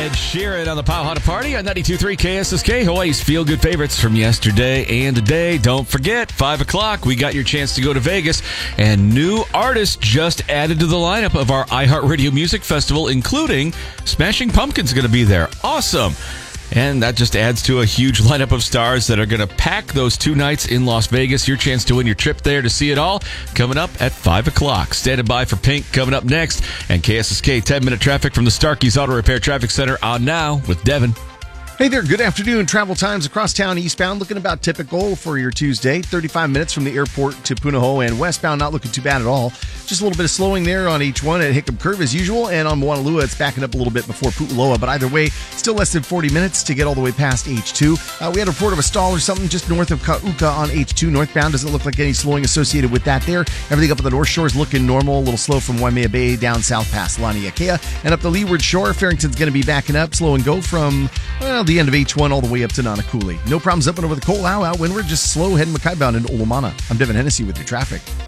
Ed Sheeran on the Powhatan Party on 92.3 KSSK, Hawaii's feel-good favorites from yesterday and today. Don't forget, 5 o'clock, we got your chance to go to Vegas, and new artists just added to the lineup of our iHeartRadio Music Festival, including Smashing Pumpkins going to be there. Awesome. And that just adds to a huge lineup of stars that are going to pack those 2 nights in Las Vegas. Your chance to win your trip there to see it all coming up at 5 o'clock. Standing by for Pink coming up next. And KSSK 10-minute traffic from the Starkey's Auto Repair Traffic Center on now with Devin. Hey there, good afternoon. Travel times across town eastbound looking about typical for your Tuesday. 35 minutes from the airport to Punahou, and westbound not looking too bad at all. Just a little bit of slowing there on H1 at Hickam Curve as usual, and on Moanalua it's backing up a little bit before Pu'uloa, but either way, still less than 40 minutes to get all the way past H2. We had a report of a stall or something just north of Ka'uka on H2 northbound. Doesn't look like any slowing associated with that there. Everything up at the North Shore is looking normal, a little slow from Waimea Bay down south past Laniakea, and up the Leeward Shore, Farrington's going to be backing up, slow and go from the end of H1 all the way up to Nanakuli. No problems up and over the Ko'olau out windward, just slow heading Makai bound into Olomana. I'm Devin Hennessy with your traffic.